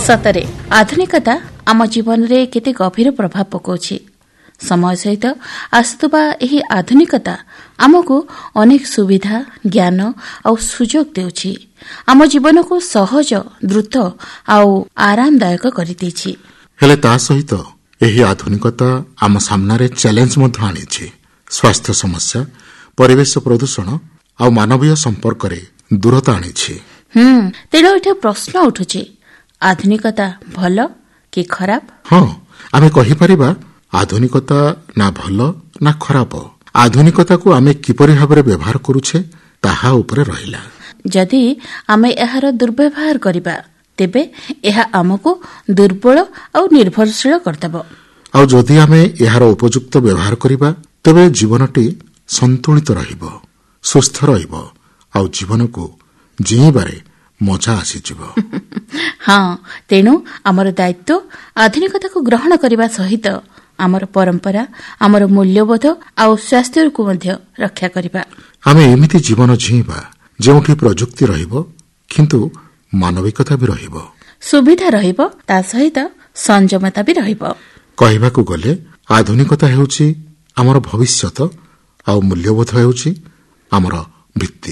ସତରେ ଆଧୁନିକତା ଆମ ଜୀବନରେ କେତେ ଗଭୀର ପ୍ରଭାବ ପକାଉଛି। ସମୟ ସହିତ ଆସୁଥିବା ଏହି ଆଧୁନିକତା ଆମକୁ ଅନେକ ସୁବିଧା, ଜ୍ଞାନ ଆଉ ସୁଯୋଗ ଦେଉଛି। ଆମ ଜୀବନକୁ ସହଜ, ଦ୍ରୁତ ଆଉ ଆରାମଦାୟକ କରିଦେଇଛି। ହେଲେ ତା ସହିତ ଏହି ଆଧୁନିକତା ଆମ ସାମ୍ନାରେ ଚ୍ୟାଲେଞ୍ଜ ମଧ୍ୟ ଆଣିଛି। ସ୍ୱାସ୍ଥ୍ୟ ସମସ୍ୟା, ପରିବେଶ ପ୍ରଦୂଷଣ ଆଉ ମାନବୀୟ ସମ୍ପର୍କରେ ଦୂରତା ଆଣିଛି। ତେଣୁ ଏଠି ପ୍ରଶ୍ନ ଉଠୁଛି, ଆଧୁନିକତା ଭଲ କି ଖରାପ? ହଁ, ଆମେ କହିପାରିବା ଆଧୁନିକତା ନା ଭଲ ନା ଖରାପ। ଆଧୁନିକତାକୁ ଆମେ କିପରି ଭାବରେ ବ୍ୟବହାର କରୁଛେ ତାହା ଉପରେ ରହିଲା। ଯଦି ଆମେ ଏହାର ଦୁର୍ବ୍ୟବହାର କରିବା ତେବେ ଏହା ଆମକୁ ଦୁର୍ବଳ ଆଉ ନିର୍ଭରଶୀଳ କରିଦେବ। ଆଉ ଯଦି ଆମେ ଏହାର ଉପଯୁକ୍ତ ବ୍ୟବହାର କରିବା ତେବେ ଜୀବନଟି ସନ୍ତୁଳିତ ରହିବ, ସୁସ୍ଥ ରହିବ ଆଉ ଜୀବନକୁ ଜୀଇଁବାରେ ମଜା ଆସିଯିବ। ହଁ, ତେଣୁ ଆମର ଦାୟିତ୍ୱ ଆଧୁନିକତାକୁ ଗ୍ରହଣ କରିବା ସହିତ ଆମର ପରମ୍ପରା, ଆମର ମୂଲ୍ୟବୋଧ ଆଉ ସ୍ୱାସ୍ଥ୍ୟକୁ ମଧ୍ୟ ରକ୍ଷା କରିବା। ଆମେ ଏମିତି ଜୀବନ ଜୀଇଁବା ଯେଉଁଠି ପ୍ରଯୁକ୍ତି ରହିବ କିନ୍ତୁ ମାନବିକତା ବି ରହିବ, ସୁବିଧା ରହିବ, ତା ସହିତ ସଂଯମତା ବି ରହିବ। କହିବାକୁ ଗଲେ ଆଧୁନିକତା ହେଉଛି ଆମର ଭବିଷ୍ୟତ ଆଉ ମୂଲ୍ୟବୋଧ ହେଉଛି ଆମର ଭିତ୍ତି।